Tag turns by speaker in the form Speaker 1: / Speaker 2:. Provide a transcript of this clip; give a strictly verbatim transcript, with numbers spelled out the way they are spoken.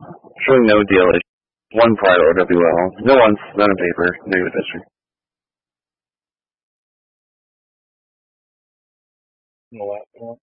Speaker 1: Showing no deal is one prior O W L. No once, none in paper, negative history.
Speaker 2: No,